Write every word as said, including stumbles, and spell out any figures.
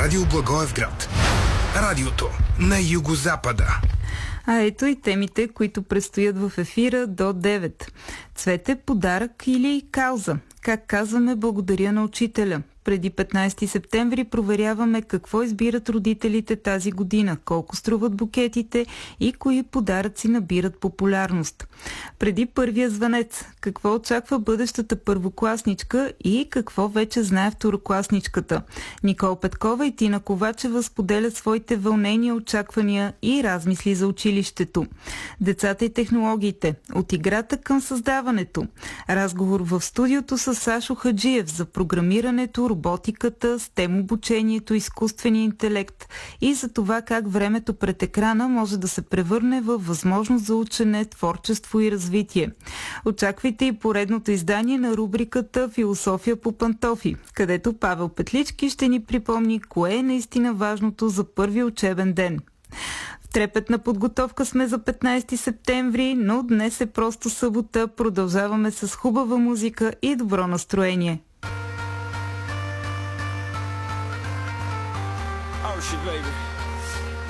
Радио Благоевград. Радиото на югозапада. А ето и темите, които предстоят в ефира до девет. Цвете, подарък или кауза? Как казваме благодаря на учителя? Преди петнайсети септември проверяваме какво избират родителите тази година, колко струват букетите и кои подаръци набират популярност. Преди първия звънец, какво очаква бъдещата първокласничка и какво вече знае второкласничката? Никол Петкова и Тина Ковачева споделят своите вълнения, очаквания и размисли за училището. Децата и технологиите. От играта към създаването. Разговор в студиото с Сашо Хаджиев за програмирането, роботиката, STEM обучението, изкуствения интелект и за това как времето пред екрана може да се превърне в възможност за учене, творчество и развитие. Очаквайте и поредното издание на рубриката Философия по пантофи, където Павел Петлички ще ни припомни кое е наистина важното за първи учебен ден. В трепетна подготовка сме за петнайсети септември, но днес е просто събота. Продължаваме с хубава музика и добро настроение. Shit, baby.